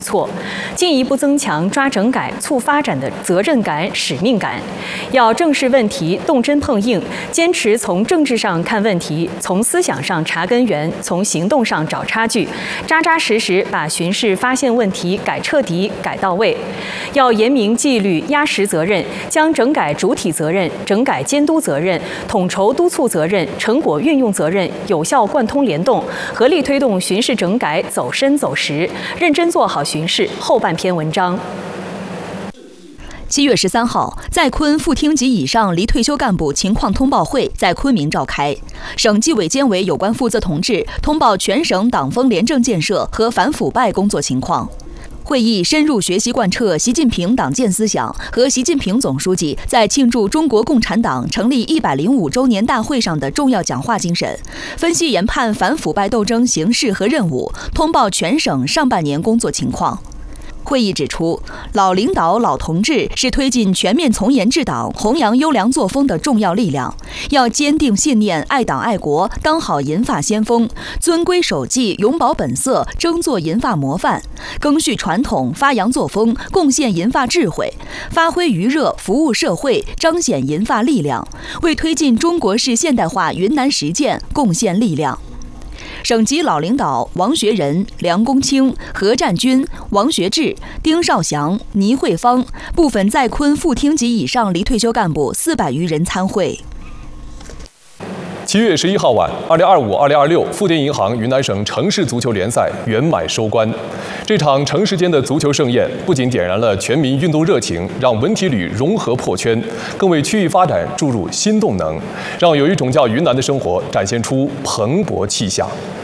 错，进一步增强抓整改促发展的责任感、使命感。要正视问题，动真碰硬，坚持从政治上看问题，从思想上查根源，从行动上找差距，扎扎实实把巡视发现问题改彻底、改到位。要严明纪律、压实责任，将整改主体责任、整改监督责任、统筹督促责任、成果运用责任有效贯通联动，合力推动巡视整改走深走实，认真做好巡视后半篇文章。 7月13号，在昆副厅级以上离退休干部情况通报会在昆明召开，省纪委监委有关负责同志通报全省党风廉政建设和反腐败工作情况。会议深入学习贯彻习近平党建思想和习近平总书记在庆祝中国共产党成立105周年大会上的重要讲话精神，分析研判反腐败斗争形势和任务，通报全省上半年工作情况。会议指出，老领导、老同志是推进全面从严治党、弘扬优良作风的重要力量，要坚定信念，爱党爱国，当好银发先锋，遵规守纪，永葆本色，争做银发模范，赓续传统，发扬作风，贡献银发智慧，发挥余热，服务社会，彰显银发力量，为推进中国式现代化云南实践贡献力量。省级老领导王学仁、梁公清、何占军、王学志、丁绍祥、倪慧芳，部分在昆副厅级以上离退休干部400余人参会。 7月11号晚，2025-2026富田银行云南省城市足球联赛圆满收官。这场城市间的足球盛宴不仅点燃了全民运动热情，让文体旅融合破圈，更为区域发展注入新动能，让有一种叫云南的生活展现出蓬勃气象。